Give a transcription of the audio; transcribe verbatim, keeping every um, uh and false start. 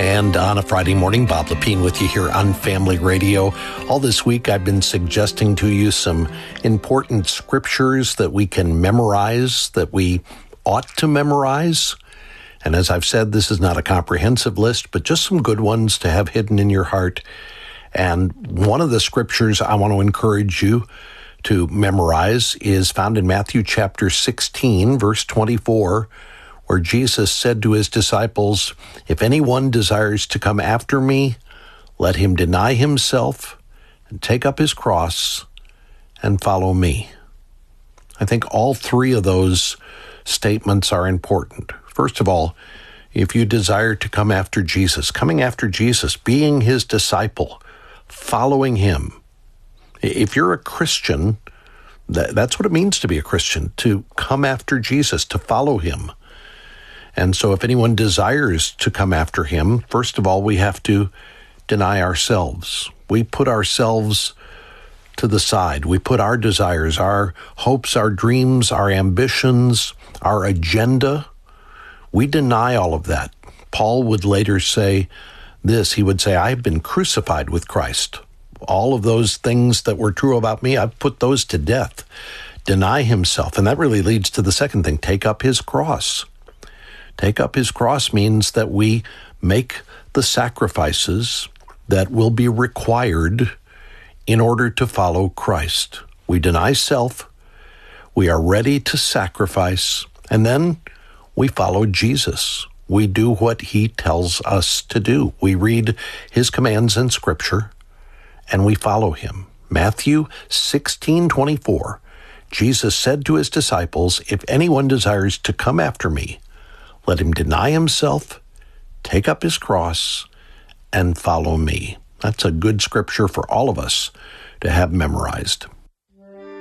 And on a Friday morning, Bob Lepine with you here on Family Radio. All this week, I've been suggesting to you some important scriptures that we can memorize, that we ought to memorize. And as I've said, this is not a comprehensive list, but just some good ones to have hidden in your heart. And one of the scriptures I want to encourage you to memorize is found in Matthew chapter sixteen, verse twenty-four, where Jesus said to his disciples, "If anyone desires to come after me, let him deny himself and take up his cross and follow me." I think all three of those statements are important. First of all, if you desire to come after Jesus, coming after Jesus, being his disciple, following him. If you're a Christian, that, that's what it means to be a Christian, to come after Jesus, to follow him. And so if anyone desires to come after him, first of all, we have to deny ourselves. We put ourselves to the side. We put our desires, our hopes, our dreams, our ambitions, our agenda. We deny all of that. Paul would later say this. He would say, "I've been crucified with Christ. All of those things that were true about me, I've put those to death." Deny himself. And that really leads to the second thing, take up his cross. Take up his cross means that we make the sacrifices that will be required in order to follow Christ. We deny self, we are ready to sacrifice, and then we follow Jesus. We do what he tells us to do. We read his commands in Scripture, and we follow him. Matthew sixteen twenty-four, Jesus said to his disciples, "If anyone desires to come after me, let him deny himself, take up his cross, and follow me." That's a good scripture for all of us to have memorized.